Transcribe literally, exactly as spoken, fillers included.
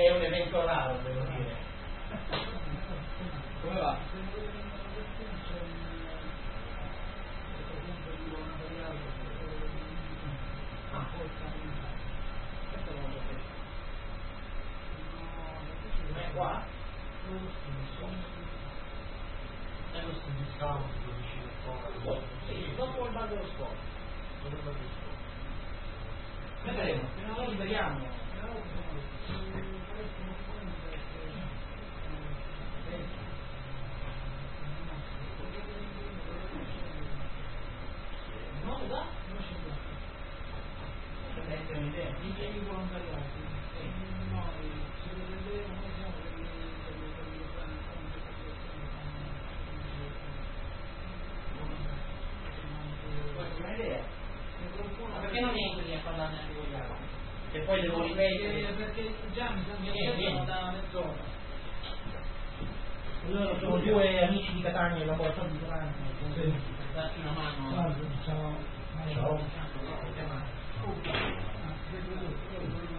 è un evento raro, devo dire. Come va? Ah, non è qua? È lo stesso. Sì, dopo il bar dello sport. Vedremo, fino a noi speriamo. No, da? Non ci va. Potrebbe essere un'idea. I miei volontariati. No, ci vedremo, noi siamo per una idea. Ma perché non vieni così a parlarne anche con gli altri? Che poi devo ripetere. Perché già mi sono da mezz'ora. Loro sono due amici di Catania, il laboratorio di Catania. Per darti una mano. Ciao. Ciao. Ciao.